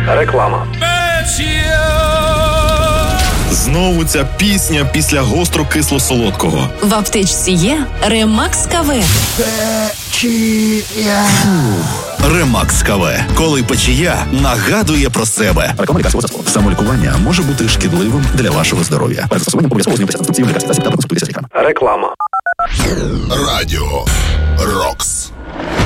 Реклама. Знову ця пісня після гостро-кисло-солодкого. В аптечці є Ремакс КВ. Ремакс КВ. Коли печія нагадує про себе. Реклама лікарського засобу. Самолікування може бути шкідливим для вашого здоров'я. Перед застосуванням обов'язково ознайомтеся з інструкцією лікарських засіб та консультуйтеся з лікарем. Реклама. Радіо Рокс.